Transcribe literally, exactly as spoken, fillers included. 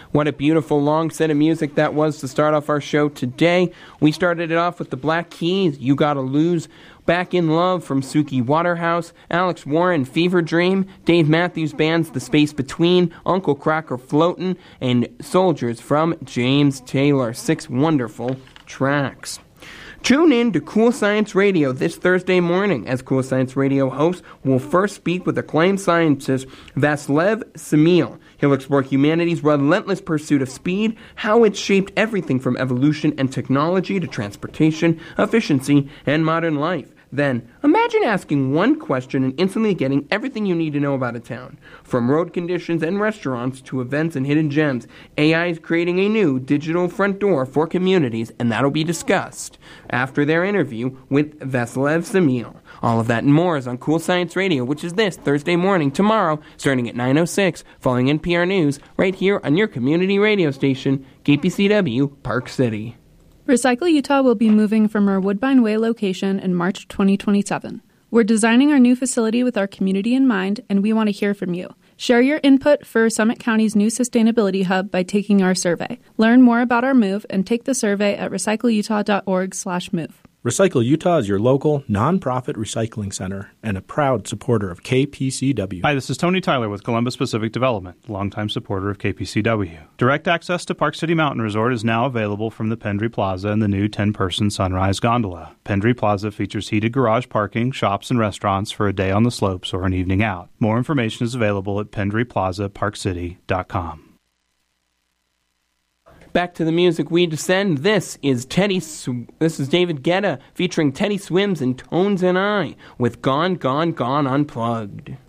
What a beautiful long set of music that was to start off our show today. We started it off with the Black Keys, You Gotta Lose, Back in Love from Suki Waterhouse, Alex Warren, Fever Dream, Dave Matthews Band's The Space Between, Uncle Cracker Floatin', and Soldiers from James Taylor. Six wonderful tracks. Tune in to Cool Science Radio this Thursday morning as Cool Science Radio host will first speak with acclaimed scientist Vaslev Semil. He'll explore humanity's relentless pursuit of speed, how it's shaped everything from evolution and technology to transportation, efficiency, and modern life. Then, imagine asking one question and instantly getting everything you need to know about a town. From road conditions and restaurants to events and hidden gems, A I is creating a new digital front door for communities, and that'll be discussed after their interview with Vaslev Semil. All of that and more is on Cool Science Radio, which is this Thursday morning, tomorrow, starting at nine oh six, following N P R News, right here on your community radio station, K P C W, Park City. Recycle Utah will be moving from our Woodbine Way location in March twenty twenty-seven. We're designing our new facility with our community in mind, and we want to hear from you. Share your input for Summit County's new sustainability hub by taking our survey. Learn more about our move and take the survey at recycleutah.org slash move. Recycle Utah is your local, nonprofit recycling center and a proud supporter of K P C W. Hi, this is Tony Tyler with Columbus Pacific Development, longtime supporter of K P C W. Direct access to Park City Mountain Resort is now available from the Pendry Plaza and the new ten-person Sunrise Gondola. Pendry Plaza features heated garage parking, shops, and restaurants for a day on the slopes or an evening out. More information is available at pendry plaza park city dot com. Back to the music we descend. This is Teddy. Sw- this is David Guetta featuring Teddy Swims and Tones and I with Gone, Gone, Gone Unplugged.